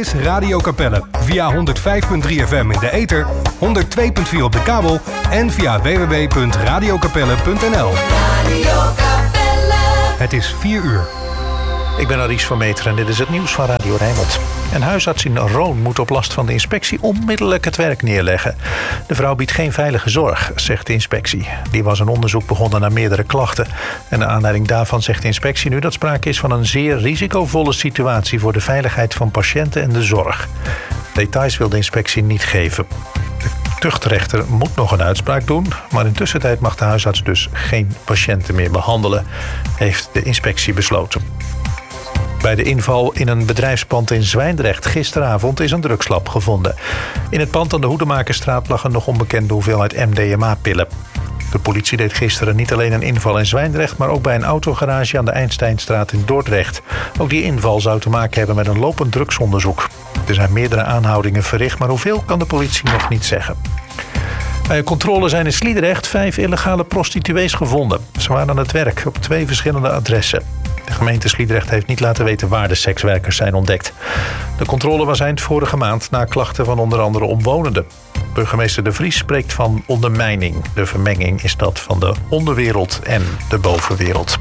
is Radio Capelle. Via 105.3 FM in de ether, 102.4 op de kabel en via www.radiocapelle.nl. Radio Capelle. Het is 4 uur. Ik ben Aries van Meteren en dit is het nieuws van Radio Rijnmond. Een huisarts in Roon moet op last van de inspectie onmiddellijk het werk neerleggen. De vrouw biedt geen veilige zorg, zegt de inspectie. Die was een onderzoek begonnen naar meerdere klachten. En naar aanleiding daarvan zegt de inspectie nu dat sprake is van een zeer risicovolle situatie voor de veiligheid van patiënten en de zorg. Details wil de inspectie niet geven. De tuchtrechter moet nog een uitspraak doen, maar in tussentijd mag de huisarts dus geen patiënten meer behandelen, heeft de inspectie besloten. Bij de inval in een bedrijfspand in Zwijndrecht gisteravond is een drugslab gevonden. In het pand aan de Hoedemakerstraat lag een nog onbekende hoeveelheid MDMA-pillen. De politie deed gisteren niet alleen een inval in Zwijndrecht, maar ook bij een autogarage aan de Einsteinstraat in Dordrecht. Ook die inval zou te maken hebben met een lopend drugsonderzoek. Er zijn meerdere aanhoudingen verricht, maar hoeveel kan de politie nog niet zeggen. Bij een controle zijn in Sliedrecht 5 illegale prostituees gevonden. Ze waren aan het werk op 2 verschillende adressen. De gemeente Sliedrecht heeft niet laten weten waar de sekswerkers zijn ontdekt. De controle was eind vorige maand na klachten van onder andere omwonenden. Burgemeester De Vries spreekt van ondermijning. De vermenging is dat van de onderwereld en de bovenwereld.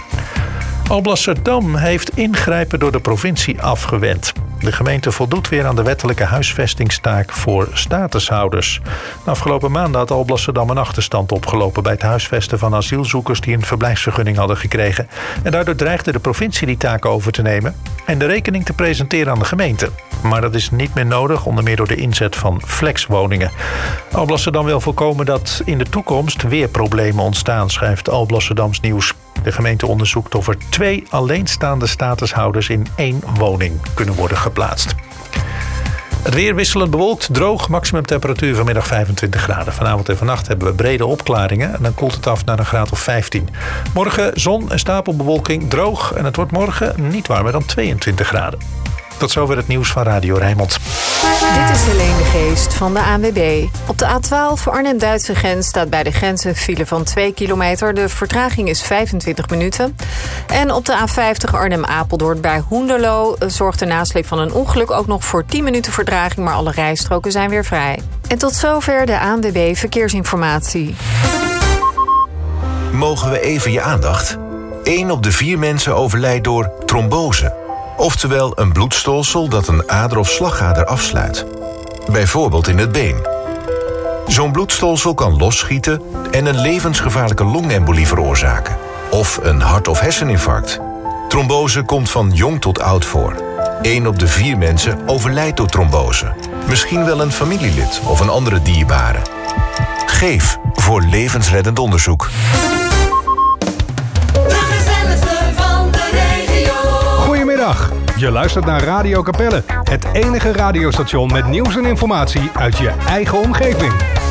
Alblasserdam heeft ingrijpen door de provincie afgewend. De gemeente voldoet weer aan de wettelijke huisvestingstaak voor statushouders. De afgelopen maanden had Alblasserdam een achterstand opgelopen bij het huisvesten van asielzoekers die een verblijfsvergunning hadden gekregen. En daardoor dreigde de provincie die taak over te nemen en de rekening te presenteren aan de gemeente. Maar dat is niet meer nodig, onder meer door de inzet van flexwoningen. Alblasserdam wil voorkomen dat in de toekomst weer problemen ontstaan, schrijft Alblasserdams Nieuws. De gemeente onderzoekt of er 2 alleenstaande statushouders in 1 woning kunnen worden geplaatst. Het weer wisselend bewolkt, droog, maximumtemperatuur vanmiddag 25 graden. Vanavond en vannacht hebben we brede opklaringen en dan koelt het af naar een graad of 15. Morgen zon en stapelbewolking, droog en het wordt morgen niet warmer dan 22 graden. Tot zover het nieuws van Radio Rijnmond. Dit is Helene de Geest van de ANWB. Op de A12 voor Arnhem-Duitse grens staat bij de grens een file van 2 kilometer. De vertraging is 25 minuten. En op de A50 Arnhem-Apeldoorn bij Hoenderloo zorgt de nasleep van een ongeluk ook nog voor 10 minuten vertraging, maar alle rijstroken zijn weer vrij. En tot zover de ANWB Verkeersinformatie. Mogen we even je aandacht? 1 op de 4 mensen overlijdt door trombose. Oftewel een bloedstolsel dat een ader of slagader afsluit. Bijvoorbeeld in het been. Zo'n bloedstolsel kan losschieten en een levensgevaarlijke longembolie veroorzaken. Of een hart- of herseninfarct. Trombose komt van jong tot oud voor. 1 op de 4 mensen overlijdt door trombose. Misschien wel een familielid of een andere dierbare. Geef voor levensreddend onderzoek. Goedemiddag, je luistert naar Radio Capelle. Het enige radiostation met nieuws en informatie uit je eigen omgeving.